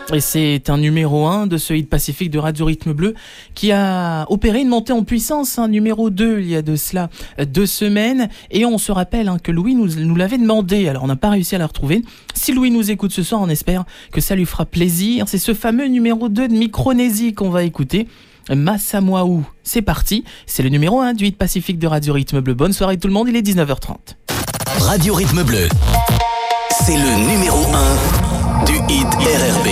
Et c'est un numéro 1 de ce hit pacifique de Radio Rythme Bleu qui a opéré une montée en puissance, numéro 2 il y a de cela 2 semaines. Et on se rappelle que Louis nous l'avait demandé, alors on n'a pas réussi à la retrouver. Si Louis nous écoute ce soir, on espère que ça lui fera plaisir. C'est ce fameux numéro 2 de Micronésie qu'on va écouter. Massamoaou, c'est parti, c'est le numéro 1 du hit pacifique de Radio Rythme Bleu. Bonne soirée tout le monde, il est 19h30. Radio Rythme Bleu, c'est le numéro 1 du hit RRB.